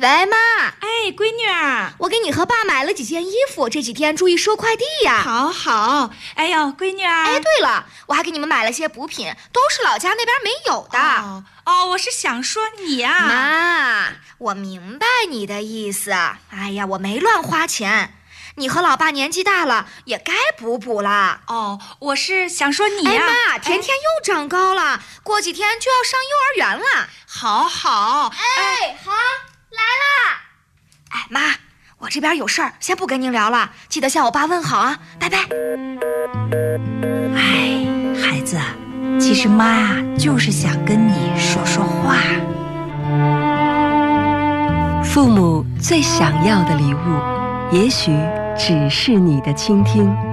喂，妈。 哎，闺女儿， 我给你和爸买了几件衣服，这几天注意收快递呀。 好。哎呦，闺女儿。 哎，对了，我还给你们买了些补品，都是老家那边没有的。 我是想说你啊。 妈，我明白你的意思。哎呀，我没乱花钱。你和老爸年纪大了，也该补了。 我是想说你啊。 哎妈，甜甜又长高了，过几天就要上幼儿园了。 好。 哎，好，来啦。哎妈，我这边有事儿，先不跟您聊了，记得向我爸问好啊，拜拜。 哎，孩子，其实妈啊，就是想跟你说说话。 父母最想要的礼物，也许只是你的倾听。